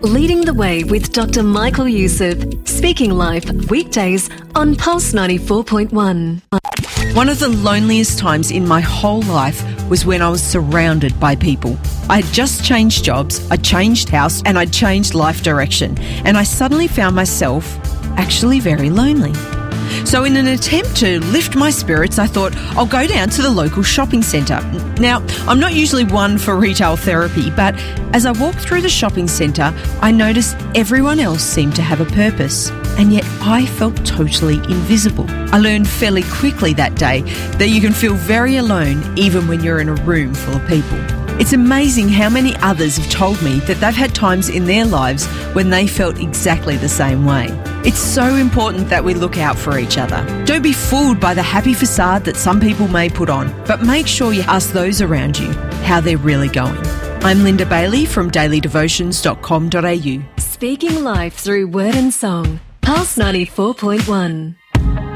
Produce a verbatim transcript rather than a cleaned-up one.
Leading the Way with Doctor Michael Youssef. Speaking Life, weekdays on Pulse ninety-four point one. One of the loneliest times in my whole life was when I was surrounded by people. I had just changed jobs, I changed house, and I'd changed life direction. And I suddenly found myself actually very lonely. So in an attempt to lift my spirits, I thought I'll go down to the local shopping centre. Now, I'm not usually one for retail therapy, but as I walked through the shopping centre, I noticed everyone else seemed to have a purpose, and yet I felt totally invisible. I learned fairly quickly that day that you can feel very alone even when you're in a room full of people. It's amazing how many others have told me that they've had times in their lives when they felt exactly the same way. It's so important that we look out for each other. Don't be fooled by the happy facade that some people may put on, but make sure you ask those around you how they're really going. I'm Linda Bailey from daily devotions dot com dot a u. Speaking Life through word and song. Pulse ninety-four point one.